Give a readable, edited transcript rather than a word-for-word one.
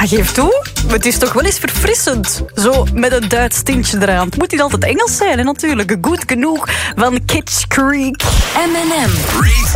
geef toe. Het is toch wel eens verfrissend. Zo met een Duits tintje eraan. Het moet niet altijd Engels zijn, hè, natuurlijk. Goed genoeg van Kitsch Creek. M&M.